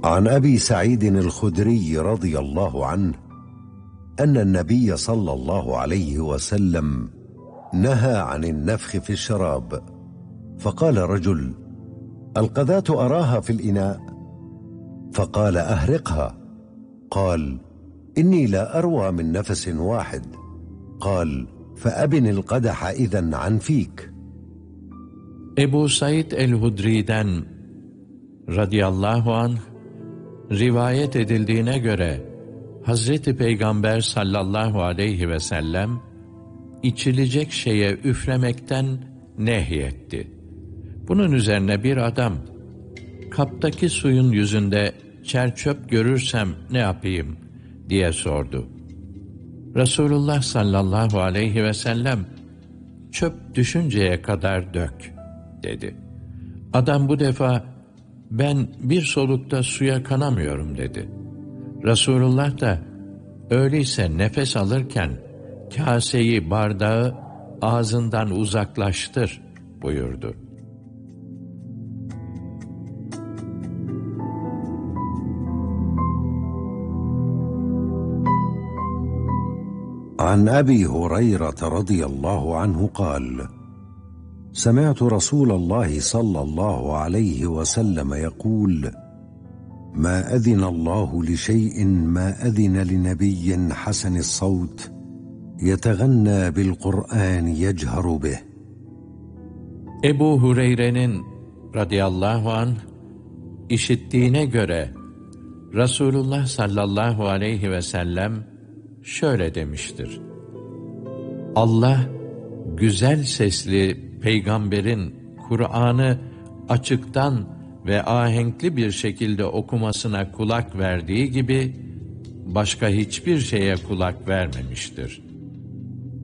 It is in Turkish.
عن أبي سعيد الخدري رضي الله عنه أن النبي صلى الله عليه وسلم نهى عن النفخ في الشراب، فقال رجل: القذاة أراها في الإناء، فقال: أهرقها. قال: إني لا أروى من نفس واحد. قال: فأبن القدح إذن عن فيك. Ebu Said el-Hudri'den radıyallahu anh rivayet edildiğine göre Hazreti Peygamber sallallahu aleyhi ve sellem içilecek şeye üflemekten nehyetti. Bunun üzerine bir adam, kaptaki suyun yüzünde çerçöp görürsem ne yapayım diye sordu. Resulullah sallallahu aleyhi ve sellem, çöp düşünceye kadar dök dedi. Adam bu defa, ben bir solukta suya kanamıyorum dedi. Resulullah da, öyleyse nefes alırken kaseyi, bardağı ağzından uzaklaştır buyurdu. عن أبي هريرة رضي الله عنه قال: سمعت رسول الله صلى الله عليه وسلم يقول: ما أذن الله لشيء ما أذن لنبي حسن الصوت يتغنى بالقرآن يجهر به. Ebu Hureyre'nin radıyallahu anh işittiğine göre Resulullah sallallahu aleyhi ve sellem şöyle demiştir: Allah güzel sesli peygamberin Kur'an'ı açıktan ve ahenkli bir şekilde okumasına kulak verdiği gibi başka hiçbir şeye kulak vermemiştir.